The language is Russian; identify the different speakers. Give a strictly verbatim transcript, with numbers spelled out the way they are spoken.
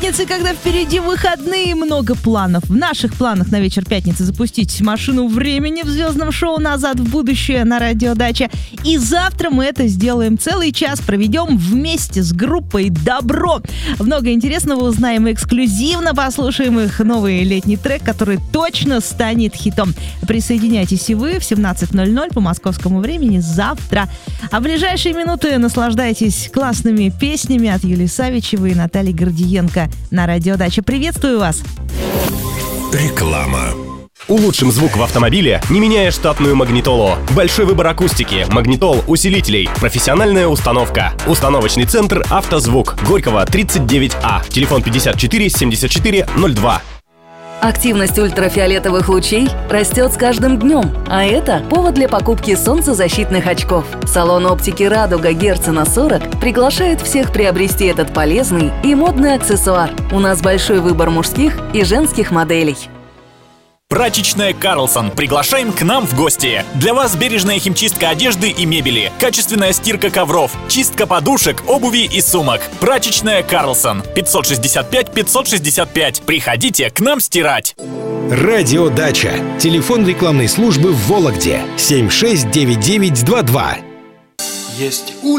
Speaker 1: пятницы, когда впереди выходные, много планов. В наших планах на вечер пятницы запустить машину времени в звездном шоу «Назад в будущее» на радиодаче. И завтра мы это сделаем. Целый час проведем вместе с группой «Добро». Много интересного узнаем и эксклюзивно послушаем их новый летний трек, который точно станет хитом. Присоединяйтесь и вы в семнадцать ноль ноль по московскому времени завтра. А в ближайшие минуты наслаждайтесь классными песнями от Юлии Савичевой и Натальи Гордиенко на радиодаче. Приветствую вас!
Speaker 2: Реклама.
Speaker 3: Улучшим звук в автомобиле, не меняя штатную магнитолу. Большой выбор акустики, магнитол, усилителей, профессиональная установка. Установочный центр «Автозвук». Горького, тридцать девять А. Телефон пятьдесят четыре семьдесят четыре ноль два.
Speaker 4: Активность ультрафиолетовых лучей растет с каждым днем, а это повод для покупки солнцезащитных очков. Салон оптики «Радуга» Герцена сорок приглашает всех приобрести этот полезный и модный аксессуар. У нас большой выбор мужских и женских моделей.
Speaker 5: Прачечная «Карлсон». Приглашаем к нам в гости. Для вас бережная химчистка одежды и мебели, качественная стирка ковров, чистка подушек, обуви и сумок. Прачечная «Карлсон». пятьсот шестьдесят пять пятьсот шестьдесят пять. Приходите к нам стирать.
Speaker 2: Радиодача. Телефон рекламной службы в Вологде. семь шесть девять девять два два.
Speaker 6: Есть